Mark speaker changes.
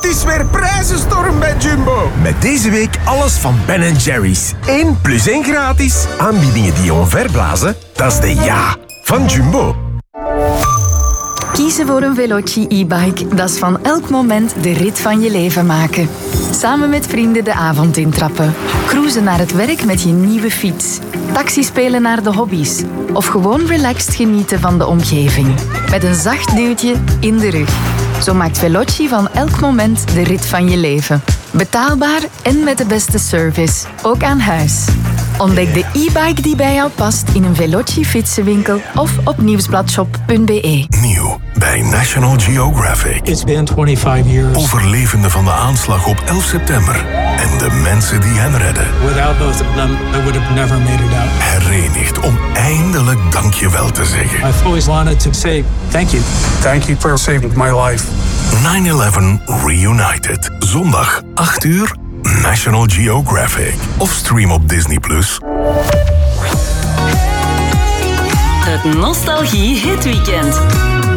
Speaker 1: Het is weer prijzenstorm bij Jumbo. Met deze week alles van Ben & Jerry's. 1 + 1 gratis. Aanbiedingen die je omverblazen, dat is de ja van Jumbo.
Speaker 2: Kiezen voor een Veloci e-bike, dat is van elk moment de rit van je leven maken. Samen met vrienden de avond intrappen. Cruisen naar het werk met je nieuwe fiets. Taxi spelen naar de hobby's. Of gewoon relaxed genieten van de omgeving. Met een zacht duwtje in de rug. Zo maakt Veloci van elk moment de rit van je leven. Betaalbaar en met de beste service. Ook aan huis. Ontdek de e-bike die bij jou past in een Veloci fietsenwinkel of op nieuwsbladshop.be.
Speaker 3: Nieuw bij National Geographic.
Speaker 4: It's been 25 years.
Speaker 3: Overlevenden van de aanslag op 11 september. En de mensen die hen redden.
Speaker 4: Without both of them, I would have never made it out.
Speaker 3: Herenigd om eindelijk dankjewel te zeggen.
Speaker 4: I've always wanted to say thank you. Thank you for saving my life.
Speaker 3: 9/11 Reunited. Zondag, 8 uur, National Geographic. Of stream op Disney+.
Speaker 5: Het Nostalgie Hitweekend.